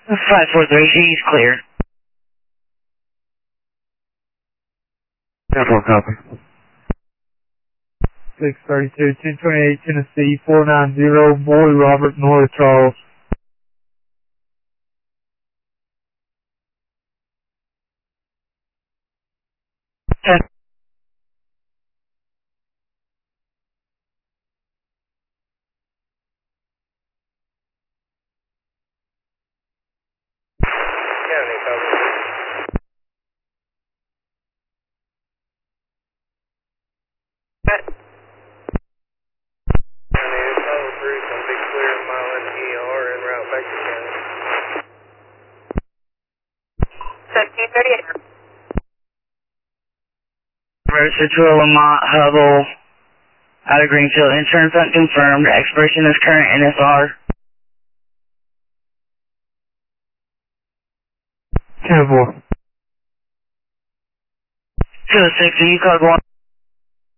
543, he's clear. 10-4, copy. 632, 1028 Tennessee, 490, Boy Robert, North Charles. County, copy. County, 503 is going to be clear a mile in the ER en route back to county. 1738. Emergency to Lamont, Hubble, out of Greenfield. Insurance unconfirmed. Expiration is current NSR. 10-4. 206, you code 1.